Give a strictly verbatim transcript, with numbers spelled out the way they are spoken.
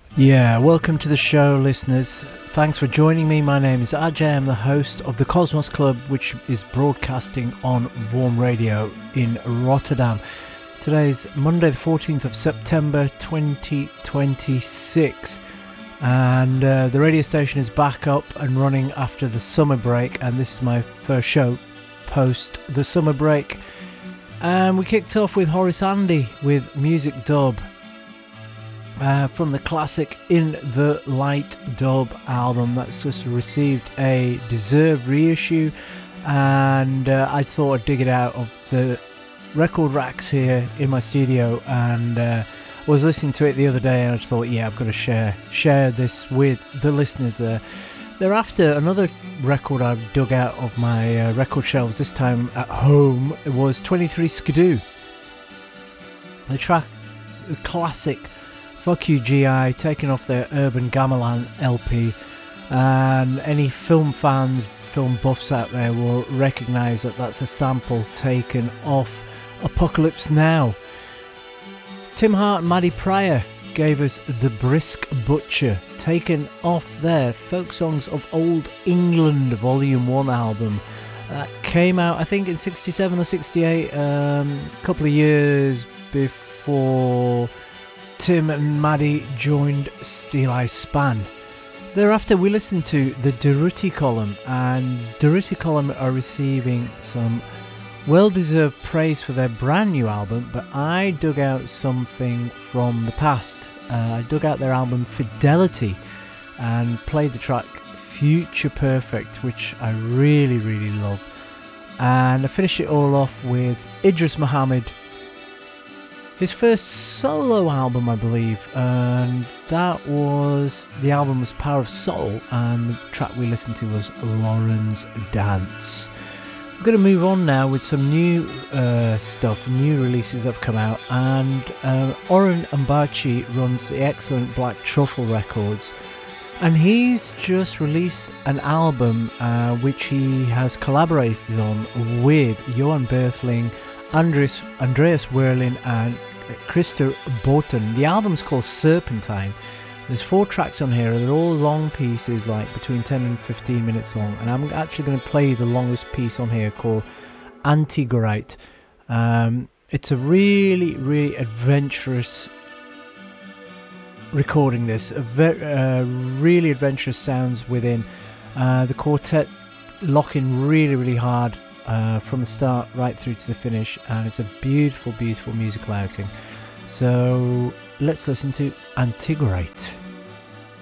Yeah, welcome to the show, listeners. Thanks for joining me. My name is Ajay. I'm the host of the Cosmos Club, which is broadcasting on Warm Radio in Rotterdam. Today is Monday, the fourteenth of September, twenty twenty-six, and uh, the radio station is back up and running after the summer break, and this is my first show post the summer break. And we kicked off with Horace Andy with Music Dub. Uh, from the classic In the Light Dub album that's just received a deserved reissue, and uh, I thought I'd dig it out of the record racks here in my studio, and uh, was listening to it the other day, and I just thought, yeah, I've got to share share this with the listeners there. Thereafter, another record I've dug out of my uh, record shelves, this time at home, it was twenty-three Skidoo. The track, the classic Fuck You G I, taken off their Urban Gamelan L P, and any film fans, film buffs out there will recognise that that's a sample taken off Apocalypse Now. Tim Hart and Maddie Pryor gave us The Brisk Butcher, taken off their Folk Songs of Old England Volume one album. That came out, I think, in sixty-seven or sixty-eight, um, a couple of years before Tim and Maddie joined Steel Eye Span. Thereafter, we listened to the Durutti Column, and Durutti Column are receiving some well-deserved praise for their brand new album, but I dug out something from the past. Uh, I dug out their album Fidelity and played the track Future Perfect, which I really, really love. And I finished it all off with Idris Muhammad, his first solo album, I believe, and that was, the album was Power of Soul, and the track we listened to was Lauren's Dance. I'm going to move on now with some new uh, stuff, new releases that have come out, and uh, Oren Ambachi runs the excellent Black Truffle Records, and he's just released an album uh, which he has collaborated on with Johan Berthling, Andres, Andreas Werlin and Christer Boten. The album's called Serpentine. There's four tracks on here, they're all long pieces, like between ten and fifteen minutes long, and I'm actually going to play the longest piece on here called Antigorite. Um, it's a really, really adventurous recording, this, a ve- uh, really adventurous sounds within. Uh, the quartet lock in really, really hard Uh, from the start right through to the finish, and it's a beautiful, beautiful musical outing. So let's listen to Antigorite.